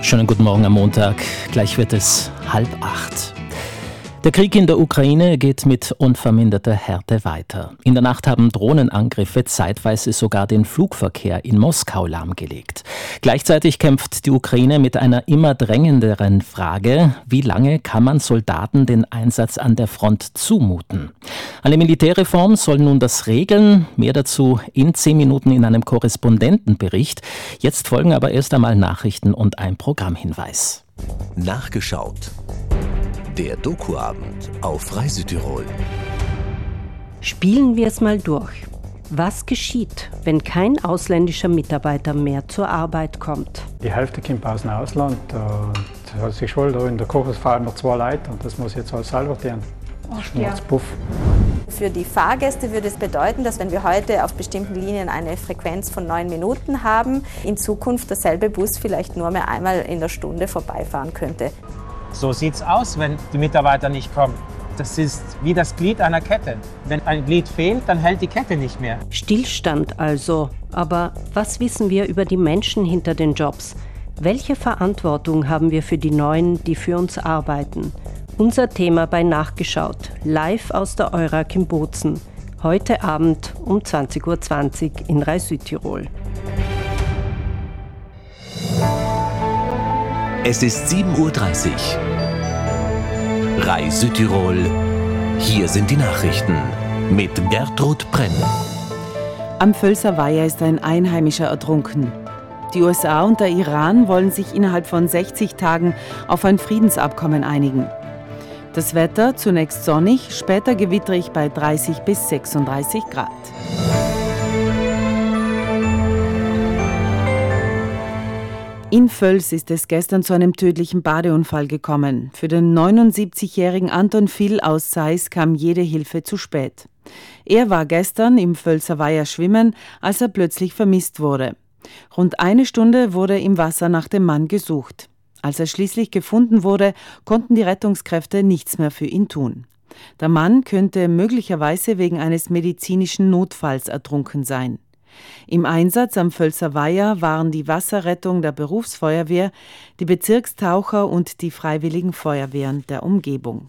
Schönen guten Morgen am Montag. Gleich wird es 7:30. Der Krieg in der Ukraine geht mit unverminderter Härte weiter. In der Nacht haben Drohnenangriffe zeitweise sogar den Flugverkehr in Moskau lahmgelegt. Gleichzeitig kämpft die Ukraine mit einer immer drängenderen Frage: Wie lange kann man Soldaten den Einsatz an der Front zumuten? Eine Militärreform soll nun das regeln. Mehr dazu in 10 Minuten in einem Korrespondentenbericht. Jetzt folgen aber erst einmal Nachrichten und ein Programmhinweis. Nachgeschaut. Der Doku-Abend auf Reisütirol. Spielen wir es mal durch. Was geschieht, wenn kein ausländischer Mitarbeiter mehr zur Arbeit kommt? Die Hälfte kommt aus dem Ausland. Da hat sich schon in der Küche fallen noch 2 Leute und das muss jetzt alles selber tun. Schmutzpuff. Für die Fahrgäste würde es bedeuten, dass wenn wir heute auf bestimmten Linien eine Frequenz von 9 Minuten haben, in Zukunft derselbe Bus vielleicht nur mehr einmal in der Stunde vorbeifahren könnte. So sieht es aus, wenn die Mitarbeiter nicht kommen. Das ist wie das Glied einer Kette. Wenn ein Glied fehlt, dann hält die Kette nicht mehr. Stillstand also. Aber was wissen wir über die Menschen hinter den Jobs? Welche Verantwortung haben wir für die Neuen, die für uns arbeiten? Unser Thema bei Nachgeschaut, live aus der Eurag in Bozen. Heute Abend um 20:20 Uhr in Reisütirol. Es ist 7:30 Uhr. Reisütirol. Hier sind die Nachrichten mit Gertrud Brenn. Am Völser Weiher ist ein Einheimischer ertrunken. Die USA und der Iran wollen sich innerhalb von 60 Tagen auf ein Friedensabkommen einigen. Das Wetter zunächst sonnig, später gewitterig bei 30 bis 36 Grad. In Völs ist es gestern zu einem tödlichen Badeunfall gekommen. Für den 79-jährigen Anton Vill aus Seis kam jede Hilfe zu spät. Er war gestern im Völser Weiher schwimmen, als er plötzlich vermisst wurde. Rund 1 Stunde wurde im Wasser nach dem Mann gesucht. Als er schließlich gefunden wurde, konnten die Rettungskräfte nichts mehr für ihn tun. Der Mann könnte möglicherweise wegen eines medizinischen Notfalls ertrunken sein. Im Einsatz am Völser Weiher waren die Wasserrettung der Berufsfeuerwehr, die Bezirkstaucher und die Freiwilligen Feuerwehren der Umgebung.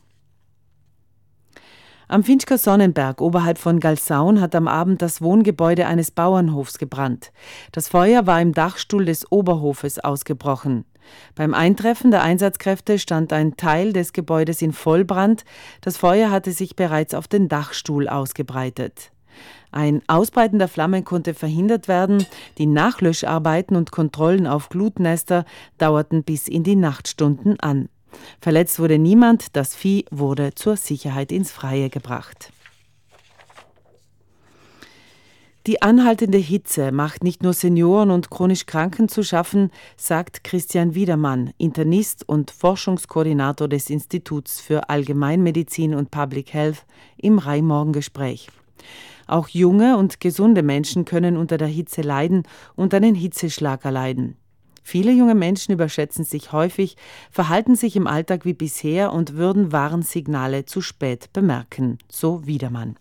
Am Finchker Sonnenberg oberhalb von Galsaun hat am Abend das Wohngebäude eines Bauernhofs gebrannt. Das Feuer war im Dachstuhl des Oberhofes ausgebrochen. Beim Eintreffen der Einsatzkräfte stand ein Teil des Gebäudes in Vollbrand. Das Feuer hatte sich bereits auf den Dachstuhl ausgebreitet. Ein Ausbreiten der Flammen konnte verhindert werden. Die Nachlöscharbeiten und Kontrollen auf Glutnester dauerten bis in die Nachtstunden an. Verletzt wurde niemand, das Vieh wurde zur Sicherheit ins Freie gebracht. Die anhaltende Hitze macht nicht nur Senioren und chronisch Kranken zu schaffen, sagt Christian Wiedermann, Internist und Forschungskoordinator des Instituts für Allgemeinmedizin und Public Health im RAI-Morgengespräch. Auch junge und gesunde Menschen können unter der Hitze leiden und einen Hitzeschlag erleiden. Viele junge Menschen überschätzen sich häufig, verhalten sich im Alltag wie bisher und würden Warnsignale zu spät bemerken, so Wiedermann.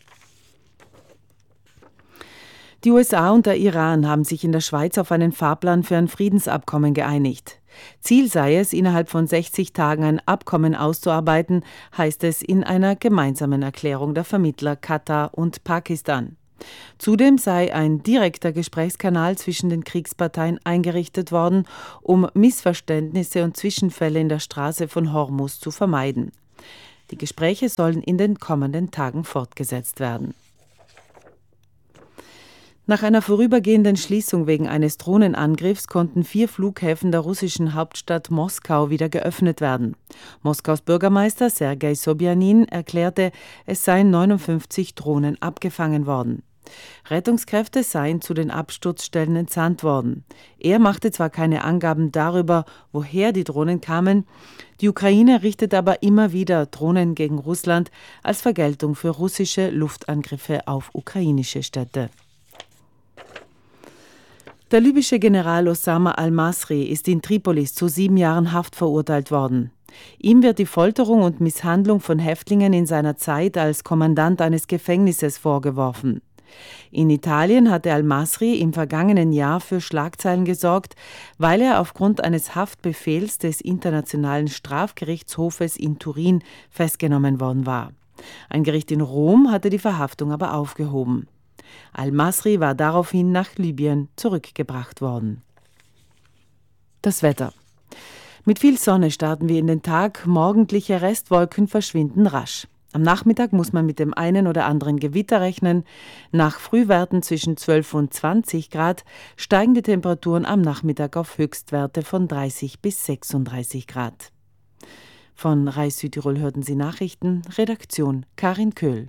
Die USA und der Iran haben sich in der Schweiz auf einen Fahrplan für ein Friedensabkommen geeinigt. Ziel sei es, innerhalb von 60 Tagen ein Abkommen auszuarbeiten, heißt es in einer gemeinsamen Erklärung der Vermittler Katar und Pakistan. Zudem sei ein direkter Gesprächskanal zwischen den Kriegsparteien eingerichtet worden, um Missverständnisse und Zwischenfälle in der Straße von Hormuz zu vermeiden. Die Gespräche sollen in den kommenden Tagen fortgesetzt werden. Nach einer vorübergehenden Schließung wegen eines Drohnenangriffs konnten 4 Flughäfen der russischen Hauptstadt Moskau wieder geöffnet werden. Moskaus Bürgermeister Sergei Sobjanin erklärte, es seien 59 Drohnen abgefangen worden. Rettungskräfte seien zu den Absturzstellen entsandt worden. Er machte zwar keine Angaben darüber, woher die Drohnen kamen, die Ukraine richtet aber immer wieder Drohnen gegen Russland als Vergeltung für russische Luftangriffe auf ukrainische Städte. Der libysche General Osama al-Masri ist in Tripolis zu 7 Jahren Haft verurteilt worden. Ihm wird die Folterung und Misshandlung von Häftlingen in seiner Zeit als Kommandant eines Gefängnisses vorgeworfen. In Italien hatte Al-Masri im vergangenen Jahr für Schlagzeilen gesorgt, weil er aufgrund eines Haftbefehls des Internationalen Strafgerichtshofes in Turin festgenommen worden war. Ein Gericht in Rom hatte die Verhaftung aber aufgehoben. Al-Masri war daraufhin nach Libyen zurückgebracht worden. Das Wetter. Mit viel Sonne starten wir in den Tag, morgendliche Restwolken verschwinden rasch. Am Nachmittag muss man mit dem einen oder anderen Gewitter rechnen. Nach Frühwerten zwischen 12 und 20 Grad steigen die Temperaturen am Nachmittag auf Höchstwerte von 30 bis 36 Grad. Von Reis Südtirol hörten Sie Nachrichten, Redaktion Karin Köhl.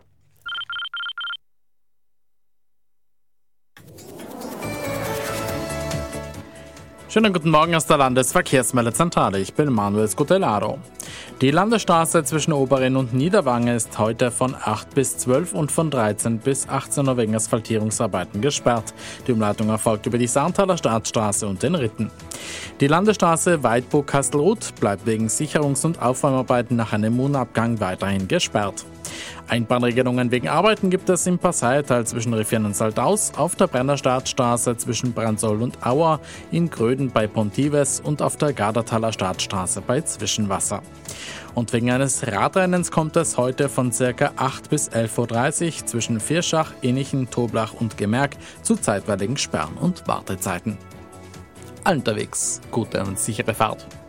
Schönen guten Morgen aus der Landesverkehrsmeldezentrale. Ich bin Manuel Scutellaro. Die Landesstraße zwischen Oberrinn und Niederwange ist heute von 8 bis 12 und von 13 bis 18 Uhr wegen Asphaltierungsarbeiten gesperrt. Die Umleitung erfolgt über die Saarnthaler Staatsstraße und den Ritten. Die Landesstraße Weidburg-Kastelruth bleibt wegen Sicherungs- und Aufräumarbeiten nach einem Mohnabgang weiterhin gesperrt. Einbahnregelungen wegen Arbeiten gibt es im Passautal zwischen Riffian und Saldaus, auf der Brenner Staatsstraße zwischen Brandsol und Auer, in Gröden bei Pontives und auf der Gardertaler Staatsstraße bei Zwischenwasser. Und wegen eines Radrennens kommt es heute von ca. 8 bis 11.30 Uhr zwischen Vierschach, Innichen, Toblach und Gemerk zu zeitweiligen Sperren und Wartezeiten. Allen unterwegs, gute und sichere Fahrt.